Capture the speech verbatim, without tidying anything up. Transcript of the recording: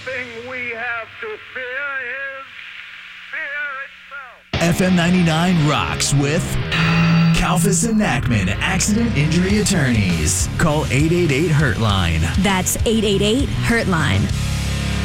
thing we have to fear is fear itself. F M ninety-nine rocks with Kalfas and Nachman Accident Injury Attorneys. Call eight eight eight, hurt line. That's eight eight eight, hurt line.